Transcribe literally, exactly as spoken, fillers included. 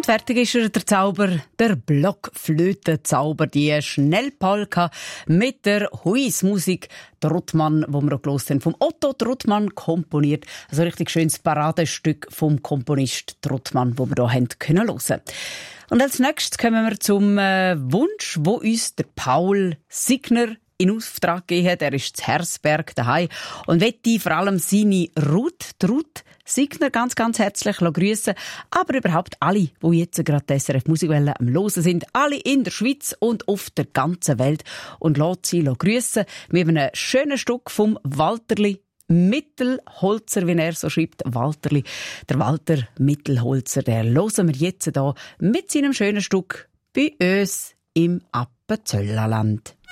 Und fertig ist er, der Zauber, der Blockflötenzauber, die Schnellpolka mit der Huismusik Trottmann, wo wir auch gehört haben, vom Otto Trottmann komponiert. Also ein richtig schönes Paradestück vom Komponist Trottmann, wo wir hier hören können. Und als nächstes kommen wir zum äh, Wunsch, wo uns der Paul Signer in Auftrag gegeben hat. Er ist zu Hersberg daheim und möchte vor allem seine Ruth, die Ruth Signer ganz, ganz herzlich grüßen, aber überhaupt alle, die jetzt gerade die S R F Musikwelle am Hören sind, alle in der Schweiz und auf der ganzen Welt, und lässt sie grüßen mit einem schönen Stück vom Walterli Mittelholzer, wie er so schreibt, Walterli. Der Walter Mittelholzer, der hören wir jetzt hier mit seinem schönen Stück bei uns im Appenzöllerland.